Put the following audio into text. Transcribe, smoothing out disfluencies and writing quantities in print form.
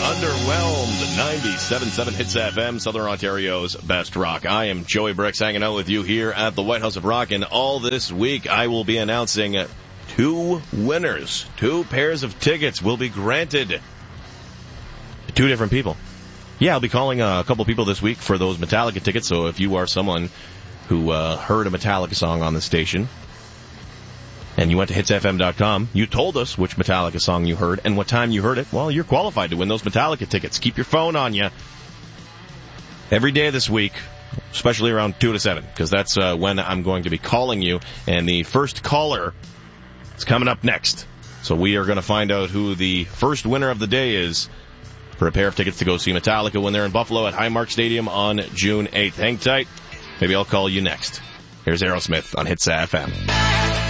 Underwhelmed, 97.7 Hits FM, Southern Ontario's best rock. I am Joey Bricks, hanging out with you here at the White House of Rock, and all this week I will be announcing 2 winners. 2 pairs of tickets will be granted to 2 different people. Yeah, I'll be calling a couple people this week for those Metallica tickets, so if you are someone who heard a Metallica song on the station, and you went to hitsfm.com, you told us which Metallica song you heard and what time you heard it, well, you're qualified to win those Metallica tickets. Keep your phone on you every day this week, especially around 2 to 7, because that's when I'm going to be calling you, and the first caller is coming up next. So we are going to find out who the first winner of the day is for a pair of tickets to go see Metallica when they're in Buffalo at Highmark Stadium on June 8th. Hang tight. Maybe I'll call you next. Here's Aerosmith on Hits FM.